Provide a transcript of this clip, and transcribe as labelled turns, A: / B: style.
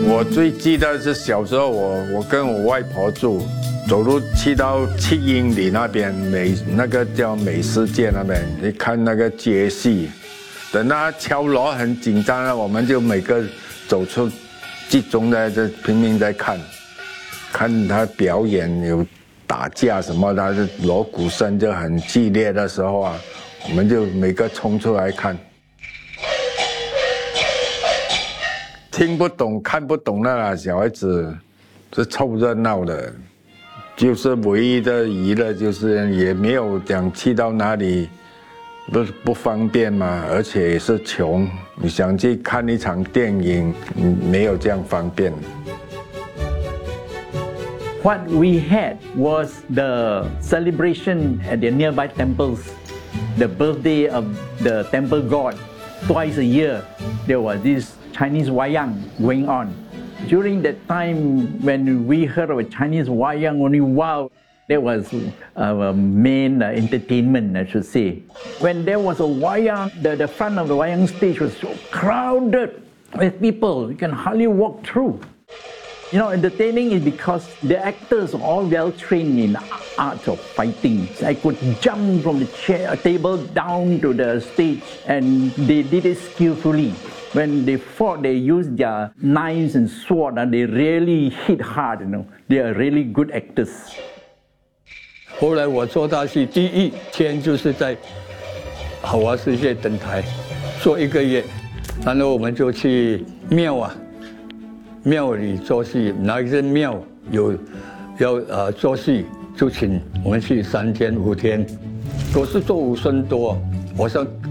A: 我最记得是小时候我跟我外婆住，走路去到7英里那边那个叫美食街那边，你看那个街戏，等他敲锣很紧张了，我们就每个走出，集中在这拼命在看他表演，有打架什么的，锣鼓声就很激烈的时候啊，我们就每个冲出来看。听不懂、看不懂的小孩子是凑热闹的，就是唯一的娱乐就是也没有讲去到哪里不方便嘛，而且也是穷，你想去看一场电影，没有这样方便。
B: What we had was the celebration at the nearby temples, the birthday of the temple god. Twice a year, there was this Chinese wayang going on. During that time, when we heard of a Chinese wayang, only wow, that was our main entertainment, I should say. When there was a wayang, the front of the wayang stage was so crowded with people, you can hardly walk through. You know, entertaining is because the actors are all well trained in the art of fighting. I could jump from the table down to the stage, and they did it skillfully. When they fought, they used their knives and swords, and they really hit hard. You know, they are really good actors.
C: 后来我做大戏第一天就是在好华世界登台做1个月，然后我们就去庙里做戏，哪一间庙要做戏，就请我们去3天5天，都是做5孙多。我想